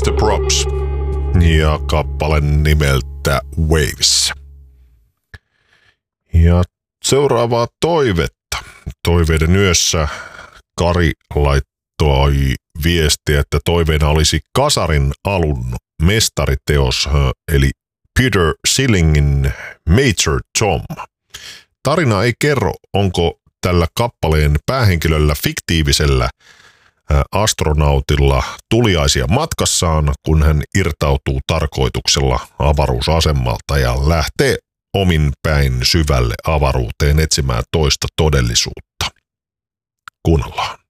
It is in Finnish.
Mr. Props ja kappale nimeltä Waves. Ja seuraavaa toivetta. Toiveiden yössä Kari laittoi viestiä, että toiveena olisi Kasarin alun mestariteos, eli Peter Sillingin Major Tom. Tarina ei kerro, onko tällä kappaleen päähenkilöllä fiktiivisellä astronautilla tuliaisia matkassaan, kun hän irtautuu tarkoituksella avaruusasemalta ja lähtee omin päin syvälle avaruuteen etsimään toista todellisuutta. Kuunnellaan.